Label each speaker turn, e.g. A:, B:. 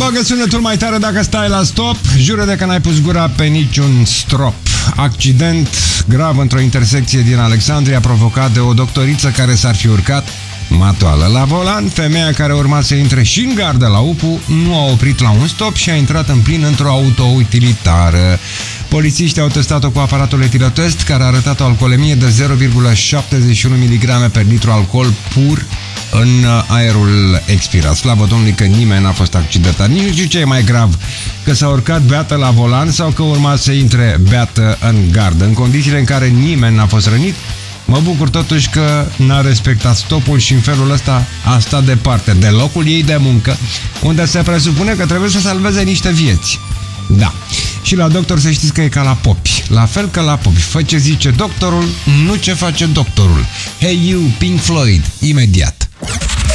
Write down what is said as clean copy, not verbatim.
A: Bagă sunetul mai tare dacă stai la stop. Jură de că n-ai pus gura pe niciun strop. Accident grav într-o intersecție din Alexandria provocat de o doctoriță care s-ar fi urcat matoală la volan. Femeia care urma să intre și în gardă la UPU nu a oprit la un stop și a intrat în plin într-o auto-utilitară. Polițiștii au testat-o cu aparatul etilotest care a arătat o alcoolemie de 0,71 mg per litru alcool pur în aerul expirat. Slavă Domnului că nimeni n-a fost accidentat. Nici nu știu ce e mai grav, că s-a urcat beată la volan sau că urma să intre beată în gardă. În condițiile în care nimeni n-a fost rănit, mă bucur totuși că n-a respectat stopul și în felul ăsta a stat departe de locul ei de muncă, unde se presupune că trebuie să salveze niște vieți. Da. Și la doctor să știți că e ca la popi. La fel ca la popi. Fă ce zice doctorul, nu ce face doctorul. Hey you, Pink Floyd, imediat.